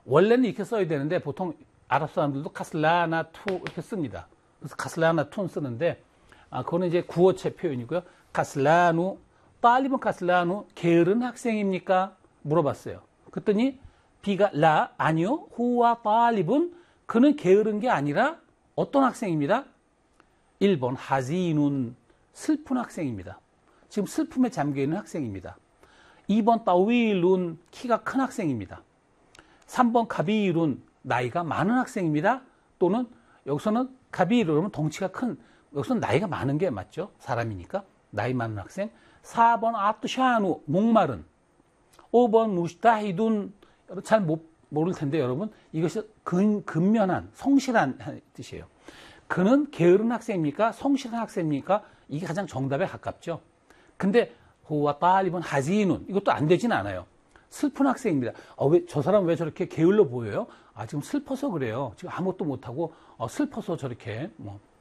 원래는 이렇게 써야 되는데 보통 아랍 사람들도 카슬라나투 이렇게 씁니다. 그래서 카슬라나투는 쓰는데 그거는 이제 구어체 표현이고요. 카슬라누, 딸리본 카슬라누, 게으른 학생입니까? 물어봤어요. 그랬더니 B가 라, 아니요. 후와 딸리본, 그는 게으른 게 아니라 어떤 학생입니다? 1번 하지눈, 슬픈 학생입니다. 지금 슬픔에 잠겨있는 학생입니다. 2번 따윌룬, 키가 큰 학생입니다. 3번 가비룬, 나이가 많은 학생입니다. 또는 여기서는 가비룬은 덩치가 큰, 여기서는 나이가 많은 게 맞죠? 사람이니까. 나이 많은 학생. 4번 아뚜샤누, 목마른. 5번 무스타히둔, 잘 모를 텐데 여러분, 이것이 근면한, 성실한 뜻이에요. 그는 게으른 학생입니까? 성실한 학생입니까? 이게 가장 정답에 가깝죠. 근데 후와 딸리본 하지눈, 이것도 안 되진 않아요. 슬픈 학생입니다. 왜 저 사람 왜 저렇게 게을러 보여요? 지금 슬퍼서 그래요. 지금 아무것도 못하고 슬퍼서 저렇게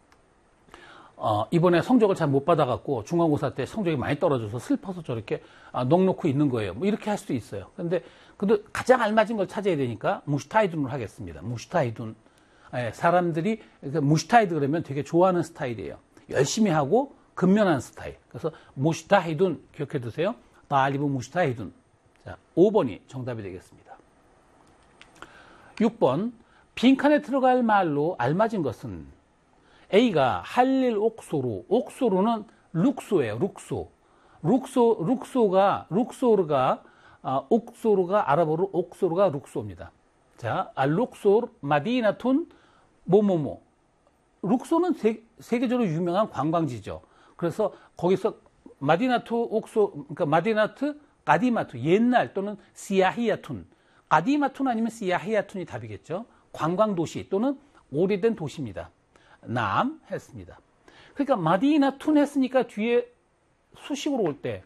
이번에 성적을 잘 못 받아갖고 중간고사 때 성적이 많이 떨어져서 슬퍼서 저렇게 넋놓고 있는 거예요. 뭐 이렇게 할 수도 있어요. 근데 가장 알맞은 걸 찾아야 되니까 무슈타이둔을 하겠습니다. 무슈타이둔. 사람들이 무슈타이드 그러면 되게 좋아하는 스타일이에요. 열심히 하고 근면한 스타일. 그래서 무슈타이둔 기억해 두세요. 딸리브 무슈타이둔. 자, 5번이 정답이 되겠습니다. 6번 빈칸에 들어갈 말로 알맞은 것은 A가 할릴 옥소루. 옥소루는 룩소예요. 룩소르가 옥소루가 아랍어로 옥소루가 룩소입니다. 자, 룩소르 마디나툰 뭐뭐뭐. 룩소는 세계적으로 유명한 관광지죠. 그래서 거기서 마디나투 옥소, 그러니까 마디나트 까디마투, 옛날 또는 시야히야툰. 까디마툰 아니면 시야히야툰이 답이겠죠. 관광도시 또는 오래된 도시입니다. 남 했습니다. 그러니까 마디나툰 했으니까 뒤에 수식어로 올 때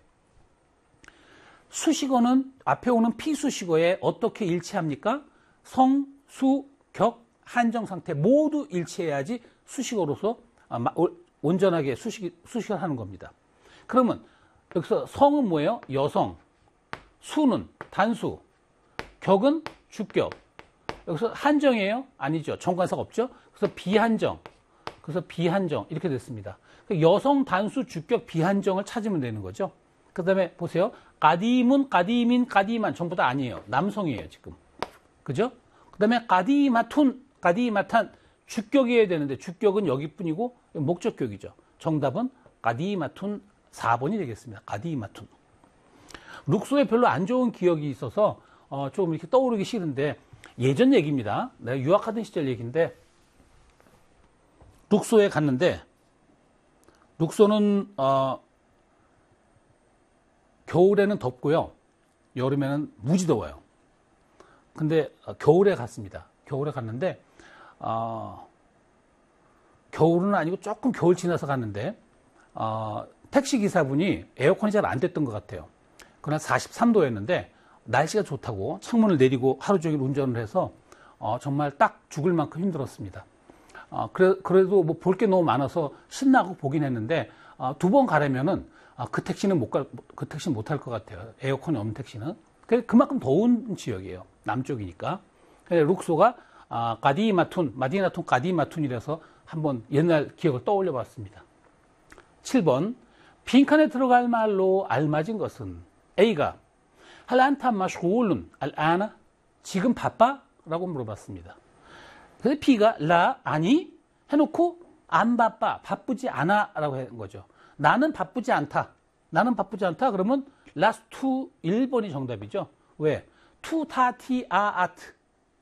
수식어는 앞에 오는 피수식어에 어떻게 일치합니까? 성, 수, 격, 한정 상태 모두 일치해야지 수식어로서 온전하게 수식을 하는 겁니다. 그러면 여기서 성은 뭐예요? 여성, 수는 단수, 격은 주격. 여기서 한정이에요? 아니죠. 정관사가 없죠. 그래서 비한정. 이렇게 됐습니다. 여성, 단수, 주격, 비한정을 찾으면 되는 거죠. 그 다음에 보세요. 까디문, 까디민, 까디만 전부 다 아니에요. 남성이에요, 지금. 그죠? 그 다음에 까디마툰, 까디마탄, 주격이어야 되는데 주격은 여기뿐이고 목적격이죠. 정답은 까디마툰 4번이 되겠습니다. 까디마툰. 룩소에 별로 안 좋은 기억이 있어서 조금 이렇게 떠오르기 싫은데 예전 얘기입니다. 내가 유학하던 시절 얘기인데 룩소에 갔는데 룩소는 겨울에는 덥고요. 여름에는 무지 더워요. 근데 겨울에 갔습니다. 겨울에 갔는데 겨울은 아니고 조금 겨울 지나서 갔는데 택시 기사분이 에어컨이 잘 안 됐던 것 같아요. 그날 43도였는데 날씨가 좋다고 창문을 내리고 하루 종일 운전을 해서 정말 딱 죽을 만큼 힘들었습니다. 그래도 뭐 볼 게 너무 많아서 신나고 보긴 했는데 2번 가려면은 그 택시는 그 택시는 못 탈 것 같아요. 에어컨이 없는 택시는. 그만큼 더운 지역이에요. 남쪽이니까. 룩소가 까디마툰, 마디나툰 까디마툰이라서 한번 옛날 기억을 떠올려 봤습니다. 7번 빈칸에 들어갈 말로 알맞은 것은 A가 할란타 마슈울룬 알아나 지금 바빠? 라고 물어봤습니다. 그래서 B가 라 아니 해놓고 안 바빠 바쁘지 않아 라고 한 거죠. 나는 바쁘지 않다. 그러면 last to 1번이 정답이죠. 왜? to 타 티 아 아트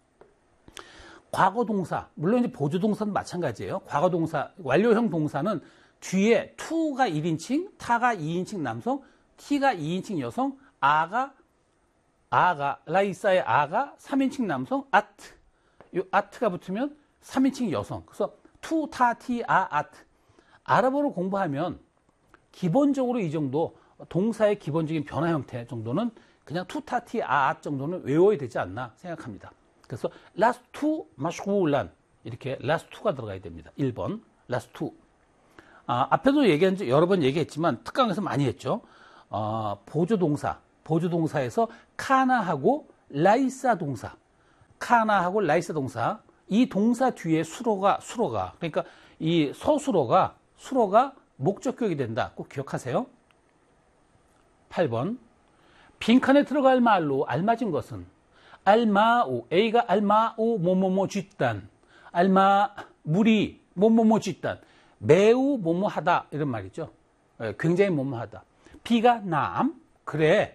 과거동사, 물론 이제 보조동사는 마찬가지예요. 과거동사, 완료형 동사는 뒤에 to가 1인칭, 타가 2인칭 남성, t가 2인칭 여성, 라이사의 아가 3인칭 남성, 아트. 이 아트가 붙으면 3인칭 여성. 그래서 to, 타, 티, 아트. 아랍어로 공부하면 기본적으로 이 정도 동사의 기본적인 변화 형태 정도는 그냥 to, 타, 티, 아트 정도는 외워야 되지 않나 생각합니다. 그래서 last to 마슈울란 이렇게 last to가 들어가야 됩니다. 1번 last to. 앞에도 여러 번 얘기했지만 특강에서 많이 했죠. 보조동사에서 카나하고 라이사 동사 카나하고 라이스 동사, 이 동사 뒤에 수로가 그러니까 이 서술어가 목적격이 된다. 꼭 기억하세요. 8번. 빈칸에 들어갈 말로 알맞은 것은 알마우, A가 알마우 뭐뭐뭐 쥐단, 알마 물이 뭐뭐뭐 쥐단, 매우 뭐뭐하다 이런 말이죠. 굉장히 뭐뭐하다. B가 남, 그래.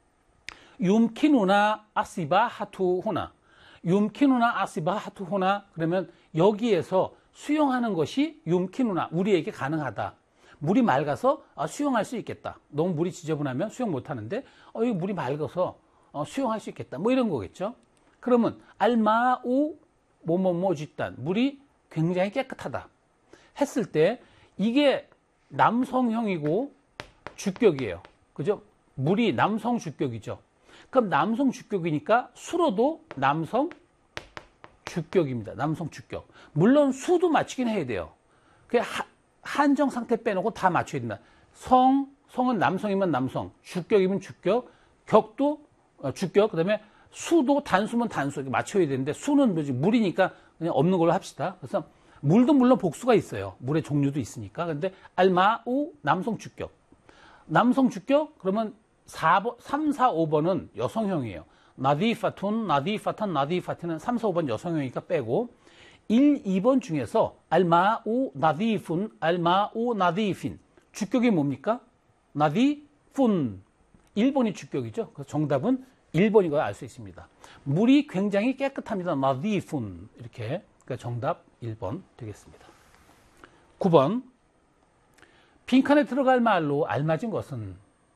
윰키누나 아시바하투호나, 윰키누나 아시바하투호나, 그러면 여기에서 수영하는 것이 윰키누나, 우리에게 가능하다. 물이 맑아서 수영할 수 있겠다. 너무 물이 지저분하면 수영 못하는데 이거 물이 맑아서 수영할 수 있겠다. 뭐 이런 거겠죠. 그러면 알마우 뭐뭐뭐 쥐단, 물이 굉장히 깨끗하다 했을 때 이게 남성형이고 주격이에요. 그죠? 물이 남성 주격이죠. 그럼 남성 주격이니까 수로도 남성 주격입니다. 남성 주격. 물론 수도 맞추긴 해야 돼요. 한정 상태 빼놓고 다 맞춰야 된다. 성은 남성이면 남성, 주격이면 주격, 격도 주격, 그 다음에 수도 단수면 단수, 이렇게 맞춰야 되는데 수는 뭐지? 물이니까 그냥 없는 걸로 합시다. 그래서 물도 물론 복수가 있어요. 물의 종류도 있으니까. 근데 알마우 남성 주격. 남성 주격, 그러면 4번, 3, 4, 5번은 여성형이에요. 나디파툰, 나디파탄, 나디파티는 3, 4, 5번 여성형이니까 빼고 1, 2번 중에서 알마우 나디푼, 알마우 나디핀. 주격이 뭡니까? 나디푼. 1번이 주격이죠. 그래서 정답은 1번인 걸 알 수 있습니다. 물이 굉장히 깨끗합니다. 나디푼. 이렇게. 그러니까 정답 1번 되겠습니다. 9번. 빈칸에 들어갈 말로 알맞은 것은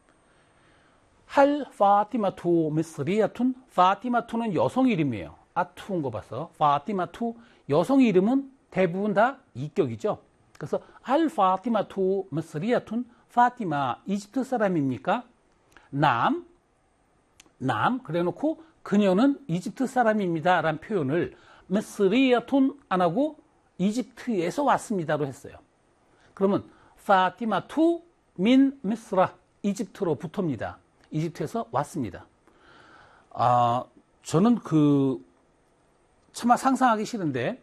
할 파티마투 미스리아툰. 파티마투는 여성 이름이에요. 아투인 거 봐서 파티마투, 여성 이름은 대부분 다 이격이죠. 그래서 할 파티마투 미스리아툰. 파티마 이집트 사람입니까? 남 그래놓고 그녀는 이집트 사람입니다 라는 표현을 미스리아툰 안 하고 이집트에서 왔습니다로 했어요. 그러면 파티마투 민 미스라, 이집트로부터입니다. 이집트에서 왔습니다. 저는 차마 상상하기 싫은데,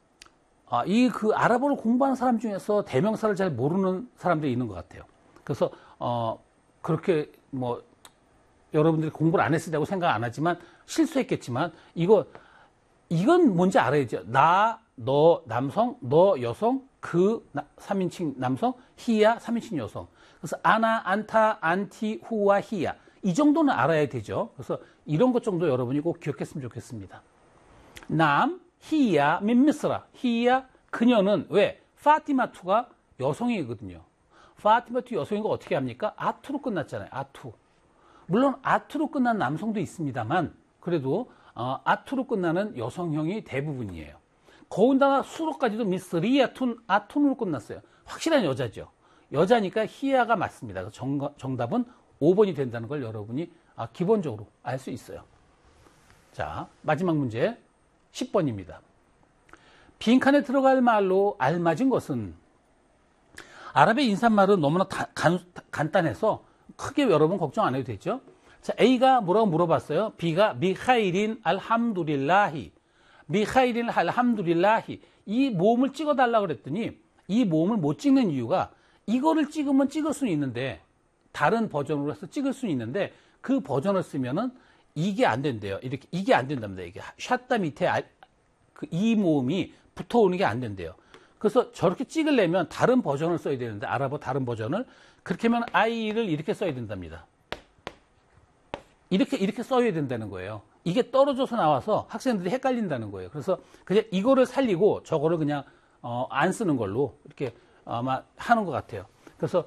아랍어를 공부하는 사람 중에서 대명사를 잘 모르는 사람들이 있는 것 같아요. 그래서, 그렇게 여러분들이 공부를 안 했으라고 생각 안 하지만, 실수했겠지만, 이건 뭔지 알아야죠. 너 남성, 너 여성, 3인칭 남성, 히야 3인칭 여성. 그래서 아나, 안타, 안티, 후와 히야. 이 정도는 알아야 되죠. 그래서 이런 것 정도 여러분이 꼭 기억했으면 좋겠습니다. 남, 히야, 민미스라. 히야, 그녀는 왜? 파티마투가 여성이거든요. 파티마투 여성인 거 어떻게 합니까? 아투로 끝났잖아요. 아투. 물론 아투로 끝난 남성도 있습니다만 그래도 아투로 끝나는 여성형이 대부분이에요. 더군다나 수로까지도 미스리아툰, 아툰으로 끝났어요. 확실한 여자죠. 여자니까 히야가 맞습니다. 그래서 정답은 5번이 된다는 걸 여러분이 기본적으로 알 수 있어요. 자, 마지막 문제 10번입니다. 빈칸에 들어갈 말로 알맞은 것은, 아랍의 인사말은 너무나 간단해서 크게 여러분 걱정 안 해도 되죠. 자, A가 뭐라고 물어봤어요? B가 미하일인 알함두릴라히, 미하일인 알함두릴라히, 이 모음을 찍어달라고 그랬더니 이 모음을 못 찍는 이유가, 이거를 찍으면 찍을 수는 있는데, 다른 버전으로 해서 찍을 수는 있는데 그 버전을 쓰면은 이게 안 된대요. 이게 안 된답니다. 이게 샷다 밑에 이 모음이 붙어오는 게 안 된대요. 그래서 저렇게 찍으려면 다른 버전을 써야 되는데, 아랍어 다른 버전을, 그렇게 하면 I를 이렇게 써야 된답니다. 이렇게 써야 된다는 거예요. 이게 떨어져서 나와서 학생들이 헷갈린다는 거예요. 그래서 그냥 이거를 살리고 저거를 그냥 안 쓰는 걸로 이렇게 아마 하는 것 같아요. 그래서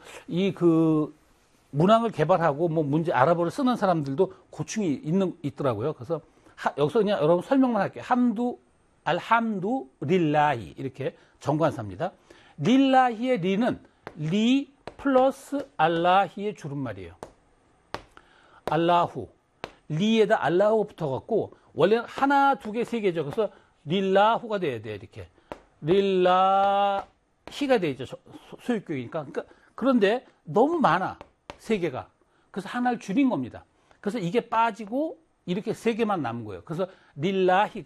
문항을 개발하고 문제 아랍어를 쓰는 사람들도 고충이 있더라고요. 그래서 여기서 그냥 여러분 설명만 할게요. 알함두 릴라히, 이렇게 정관사입니다. 릴라히의 리는 리 플러스 알라히의 줄임말이에요. 알라후. 리에다 알라후가 붙어갖고 원래는 하나, 두 개, 세 개죠. 그래서 릴라후가 돼야 돼요. 이렇게 릴라히가 되죠. 소유격이니까. 그런데 너무 많아. 세 개가. 그래서 하나를 줄인 겁니다. 그래서 이게 빠지고 이렇게 세 개만 남은 거예요. 그래서 릴라히,